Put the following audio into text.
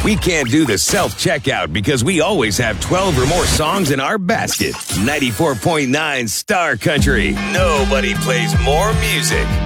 We can't do the self-checkout because we always have 12 or more songs in our basket. 94.9 Star Country. Nobody plays more music.